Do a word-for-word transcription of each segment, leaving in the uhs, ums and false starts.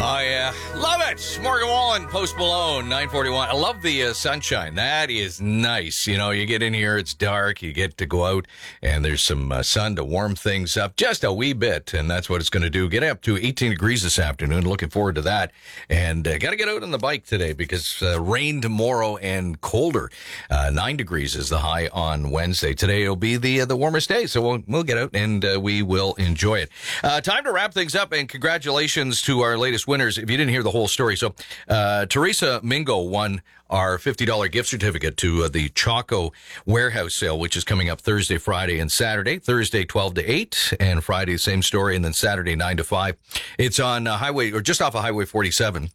Oh, yeah. Love it. Morgan Wallen, Post Malone, nine forty-one. I love the uh, sunshine. That is nice. You know, you get in here, it's dark, you get to go out, and there's some uh, sun to warm things up just a wee bit, and that's what it's going to do. Get up to eighteen degrees this afternoon. Looking forward to that. And uh, got to get out on the bike today because uh, rain tomorrow and colder. Uh, nine degrees is the high on Wednesday. Today will be the uh, the warmest day, so we'll, we'll get out and uh, we will enjoy it. Uh, time to wrap things up, and congratulations to our latest winners. If you didn't hear the whole story, so uh, Teresa Mingo won our fifty dollars gift certificate to uh, the Chaco warehouse sale, which is coming up Thursday, Friday, and Saturday. Thursday, twelve to eight, and Friday, same story, and then Saturday, nine to five. It's on uh, highway, or just off of Highway forty-seven.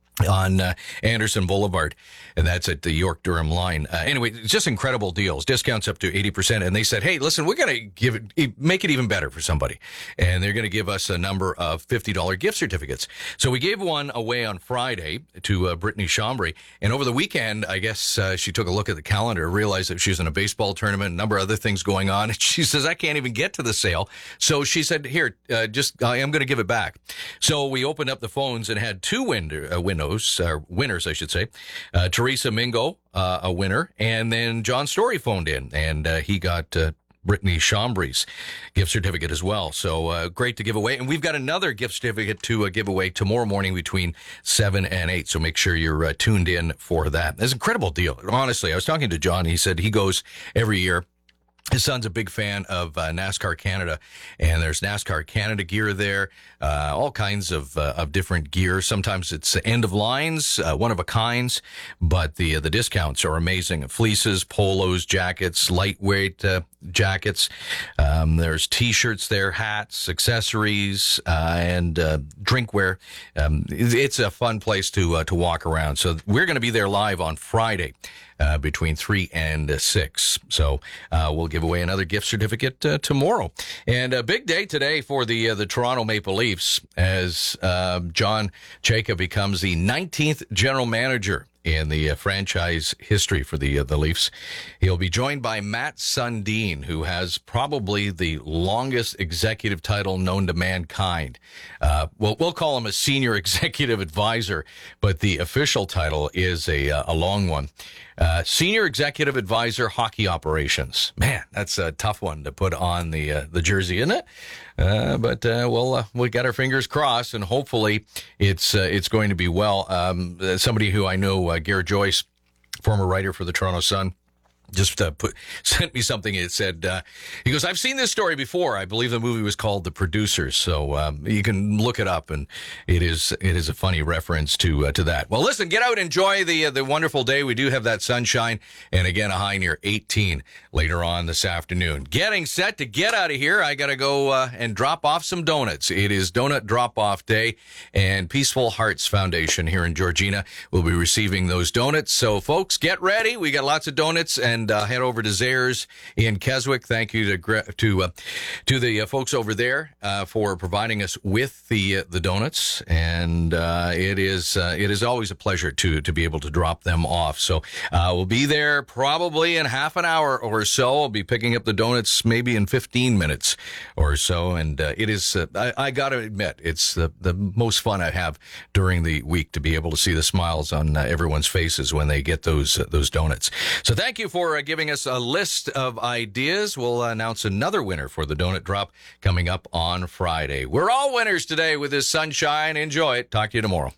On uh, Anderson Boulevard, and that's at the York-Durham line. Uh, anyway, it's just incredible deals, discounts up to eighty percent, and they said, hey, listen, we're going to give it, make it even better for somebody, and they're going to give us a number of fifty dollars gift certificates. So we gave one away on Friday to uh, Brittany Chambry, and over the weekend, I guess uh, she took a look at the calendar, realized that she was in a baseball tournament, a number of other things going on, and she says, I can't even get to the sale. So she said, here, uh, just I am going to give it back. So we opened up the phones and had two window, uh, windows, Uh, winners, I should say. Uh, Teresa Mingo, uh, a winner, and then John Story phoned in, and uh, he got uh, Brittany Chambry's gift certificate as well. So uh, great to give away. And we've got another gift certificate to uh, give away tomorrow morning between seven and eight. So make sure you're uh, tuned in for that. It's an incredible deal. Honestly, I was talking to John. He said he goes every year. His son's a big fan of uh, NASCAR Canada, and there's NASCAR Canada gear there, uh, all kinds of uh, of different gear. Sometimes it's end of lines, uh, one of a kinds, but the uh, the discounts are amazing. Fleeces, polos, jackets, lightweight uh, jackets. Um, there's T-shirts there, hats, accessories, uh, and uh, drinkware. Um, it's a fun place to uh, to walk around. So we're going to be there live on Friday. Uh, between three and uh, six. So uh, we'll give away another gift certificate uh, tomorrow. And a big day today for the uh, the Toronto Maple Leafs as uh, John Chayka becomes the nineteenth general manager in the uh, franchise history for the uh, the Leafs. He'll be joined by Matt Sundin, who has probably the longest executive title known to mankind. Uh, well, we'll call him a senior executive advisor, but the official title is a uh, a long one. Uh, Senior Executive Advisor, Hockey Operations. Man, that's a tough one to put on the uh, the jersey, isn't it? Uh, but uh, we'll uh, we got our fingers crossed, and hopefully it's uh, it's going to be well. Um, somebody who I know, uh, Garrett Joyce, former writer for the Toronto Sun, just uh, put sent me something. It said, uh, he goes, I've seen this story before. I believe the movie was called The Producers. So um, you can look it up, and it is it is a funny reference to uh, to that. Well, listen, get out, enjoy the uh, the wonderful day. We do have that sunshine, and again, a high near eighteen later on this afternoon. Getting set to get out of here. I got to go uh, and drop off some donuts. It is donut drop-off day, and Peaceful Hearts Foundation here in Georgina will be receiving those donuts. So, folks, get ready. We got lots of donuts, and And uh, head over to Zayre's in Keswick. Thank you to to uh, to the uh, folks over there uh, for providing us with the uh, the donuts. And uh, it is uh, it is always a pleasure to to be able to drop them off. So uh, we'll be there probably in half an hour or so. I'll be picking up the donuts maybe in fifteen minutes or so. And uh, it is uh, I, I got to admit, it's the the most fun I have during the week to be able to see the smiles on uh, everyone's faces when they get those uh, those donuts. So thank you for For, uh, giving us a list of ideas. We'll announce another winner for the donut drop coming up on Friday. We're all winners today with this sunshine. Enjoy it. Talk to you tomorrow.